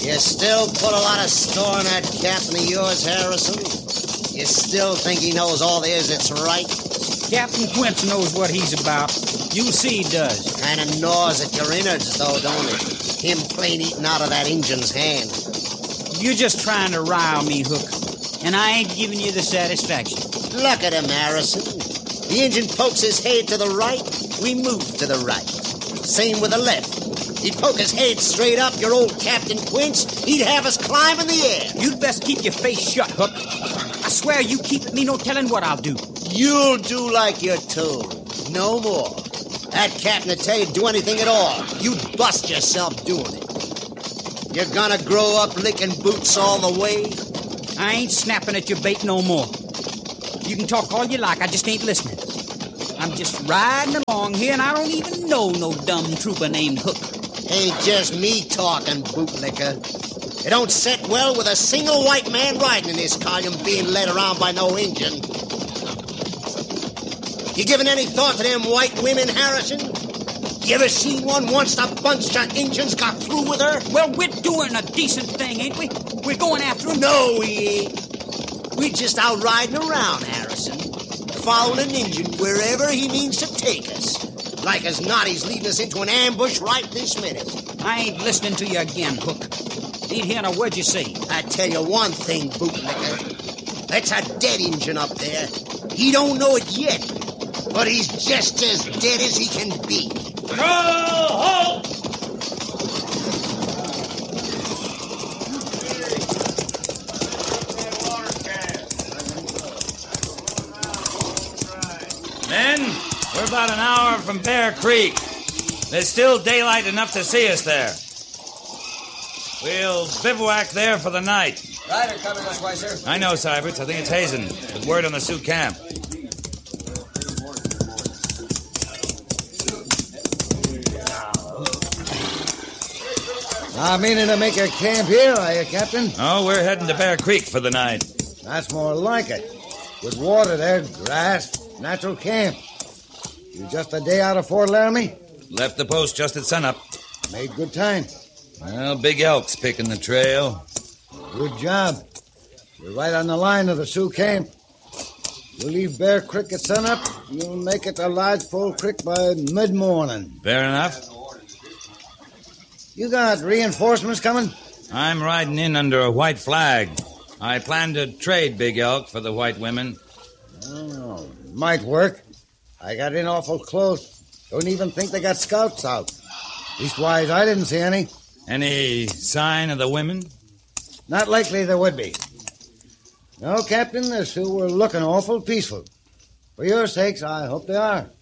You still put a lot of store in that captain of yours, Harrison? You still think he knows all there is that's right? Captain Quince knows what he's about. You see he does. Kind of gnaws at your innards, though, don't it? Him plain eating out of that Injun's hand. You're just trying to rile me, Hook, and I ain't giving you the satisfaction. Look at him, Harrison. The Injun pokes his head to the right, we move to the right. Same with the left. He'd poke his head straight up, your old Captain Quince. He'd have us climb in the air. You'd best keep your face shut, Hook. I swear you keep it, me no telling what I'll do. You'll do like you're told. No more. That captain would tell you to do anything at all. You'd bust yourself doing it. You're gonna grow up licking boots all the way? I ain't snapping at your bait no more. You can talk all you like, I just ain't listening. I'm just riding along here, and I don't even know no dumb trooper named Hook. Ain't just me talking, bootlicker. It don't set well with a single white man riding in this column being led around by no Injun. You giving any thought to them white women, Harrison? You ever seen one once the bunch of Injuns got through with her? Well, we're doing a decent thing, ain't we? We're going after him. No, we ain't. We're just out riding around, Harrison. Following an Injun wherever he means to take us. Like as not, he's leading us into an ambush right this minute. I ain't listening to you again, Hook. Ain't hearing a word you say. I tell you one thing, bootlicker. That's a dead Injun up there. He don't know it yet, but he's just as dead as he can be. Halt! Men, we're about an hour from Bear Creek. There's still daylight enough to see us there. We'll bivouac there for the night. Rider coming this way, sir. I know, Syberts. I think it's Hazen. With word on the Sioux camp. Not meaning to make a camp here, are you, Captain? Oh, we're heading to Bear Creek for the night. That's more like it. With water there, grass, natural camp. You just a day out of Fort Laramie? Left the post just at sunup. Made good time. Well, Big Elk's picking the trail. Good job. You're right on the line of the Sioux camp. You leave Bear Creek at sunup, you'll make it to Lodgepole Creek by mid-morning. Fair enough. You got reinforcements coming? I'm riding in under a white flag. I plan to trade Big Elk for the white women. Oh, might work. I got in awful close. Don't even think they got scouts out. Leastwise, I didn't see any. Any sign of the women? Not likely there would be. No, Captain, the Sioux were looking awful peaceful. For your sakes, I hope they are.